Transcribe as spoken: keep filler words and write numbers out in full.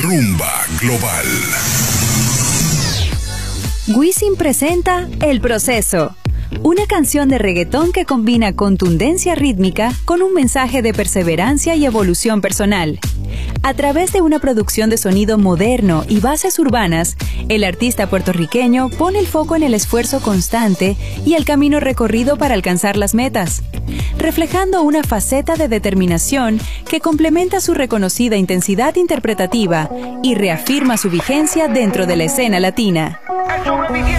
Rumba Global. Wisin presenta El Proceso, una canción de reggaetón que combina contundencia rítmica con un mensaje de perseverancia y evolución personal. A través de una producción de sonido moderno y bases urbanas, el artista puertorriqueño pone el foco en el esfuerzo constante y el camino recorrido para alcanzar las metas, reflejando una faceta de determinación que complementa su reconocida intensidad interpretativa y reafirma su vigencia dentro de la escena latina.